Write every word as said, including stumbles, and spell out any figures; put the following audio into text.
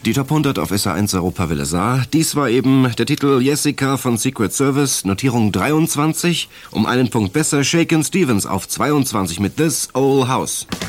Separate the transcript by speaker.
Speaker 1: Die Top hundert auf S A eins Europa Welle sah. Dies war eben der Titel Jessica von Secret Service, Notierung dreiundzwanzig. Um einen Punkt besser Shakin' Stevens auf zweiundzwanzig mit This Old House.